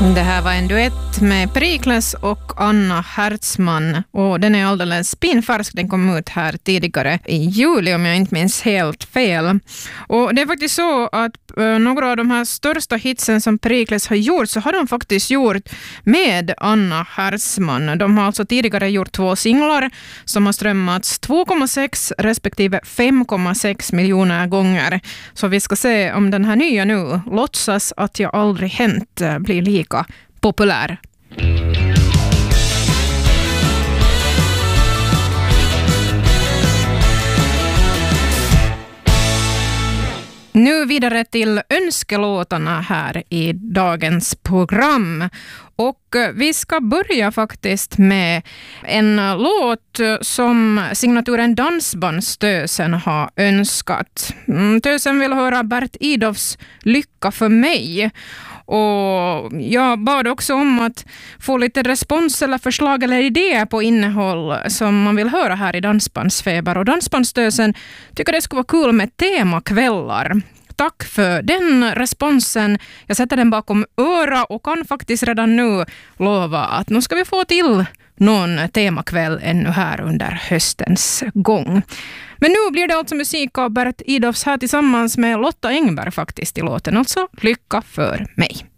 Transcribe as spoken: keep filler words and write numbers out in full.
Det här var en duett med Perikles och Anna Hertzman och den är alldeles spinfärsk. Den kom ut här tidigare i juli om jag inte minns helt fel. Och det är faktiskt så att uh, några av de här största hitsen som Perikles har gjort så har de faktiskt gjort med Anna Hertzman. De har alltså tidigare gjort två singlar som har strömmats två komma sex respektive fem komma sex miljoner gånger. Så vi ska se om den här nya nu, Låtsas att jag aldrig hänt, blir lika populär. Nu vidare till önskelåtarna här i dagens program. Och vi ska börja faktiskt med en låt som signaturen Dansbandstösen har önskat. Tösen vill höra Bert Idolfs Lycka för mig. Och jag bad också om att få lite respons eller förslag eller idéer på innehåll som man vill höra här i Dansbandsfeber. Och Dansbandstösen tycker det skulle vara kul med temakvällar. Tack för den responsen. Jag sätter den bakom öra och kan faktiskt redan nu lova att nu ska vi få till någon temakväll ännu här under höstens gång. Men nu blir det alltså musik av Bert Idolfs här tillsammans med Lotta Engberg faktiskt i låten. Alltså Lycka för mig.